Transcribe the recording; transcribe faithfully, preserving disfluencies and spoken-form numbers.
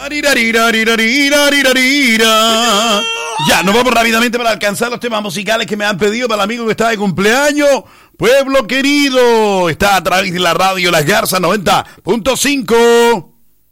Ya, nos vamos rápidamente para alcanzar los temas musicales que me han pedido para el amigo que está de cumpleaños. Pueblo querido, está a través de la radio Las Garzas noventa punto cinco.